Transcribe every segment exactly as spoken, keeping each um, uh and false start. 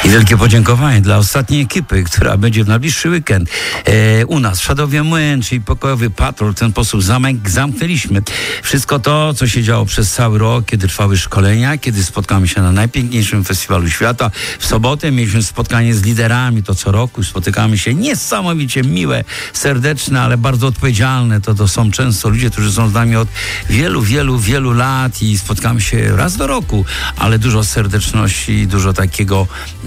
I wielkie podziękowanie dla ostatniej ekipy, która będzie w najbliższy weekend e, u nas w Szadowie Młyn, czyli pokojowy patrol. W ten sposób zamek zamknęliśmy. Wszystko to, co się działo przez cały rok, kiedy trwały szkolenia, kiedy spotkamy się na najpiękniejszym festiwalu świata. W sobotę mieliśmy spotkanie z liderami, to co roku spotykamy się niesamowicie miłe, serdeczne, ale bardzo odpowiedzialne. To, to są często ludzie, którzy są z nami od wielu, wielu, wielu lat i spotkamy się raz do roku, ale dużo serdeczności, dużo takiego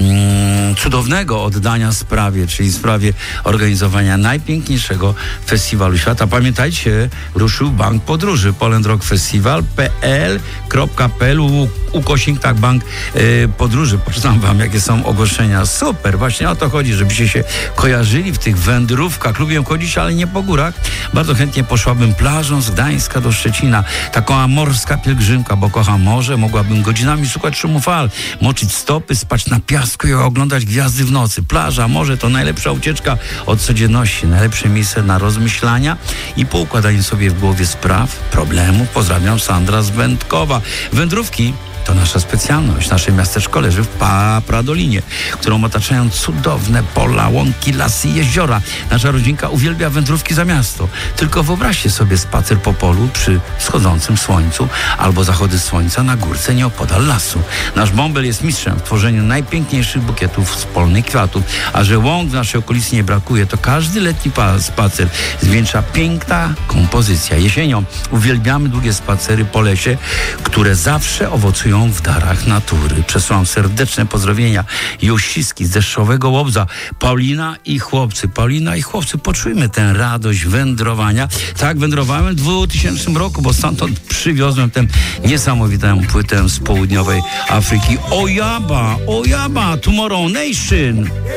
mm, cudownego oddania sprawie, czyli sprawie organizowania najpiękniejszego festiwalu świata. Pamiętajcie, ruszył Bank Podróży, Poland Rock Festival, pl kropka pl, ukośnik tak, Bank y, Podróży. Poczytam wam, jakie są ogłoszenia. Super, właśnie o to chodzi, żebyście się kojarzyli w tych wędrówkach. Lubię chodzić, ale nie po górach. Bardzo chętnie poszłabym plażą z Gdańska do Szczecina. Taką morska pielgrzymka, bo kocham morze. Mogłabym godzinami szukać szumu fal, moczyć stopy, spać na piasku i oglądać gwiazdy w nocy. Plaża, morze to najlepsza ucieczka od codzienności, najlepsze miejsce na rozmyślania i poukładanie sobie w głowie spraw, problemów. Pozdrawiam, Sandra z Wędkowa. Wędrówki to nasza specjalność. Nasze miasteczko leży w Pradolinie, którą otaczają cudowne pola, łąki, lasy i jeziora. Nasza rodzinka uwielbia wędrówki za miasto. Tylko wyobraźcie sobie spacer po polu przy wschodzącym słońcu albo zachody słońca na górce nieopodal lasu. Nasz bąbel jest mistrzem w tworzeniu najpiękniejszych bukietów z polnych kwiatów, a że łąk w naszej okolicy nie brakuje, to każdy letni spacer zwieńcza piękna kompozycja. Jesienią uwielbiamy długie spacery po lesie, które zawsze owocują w darach natury. Przesyłam serdeczne pozdrowienia i uściski z deszczowego Łobza. Paulina i chłopcy. Paulina i chłopcy, poczujmy tę radość wędrowania. Tak, wędrowałem w dwutysięcznym roku, bo stamtąd przywiozłem tę niesamowitą płytę z południowej Afryki. Oyaba, Oyaba, Tomorrow Nation.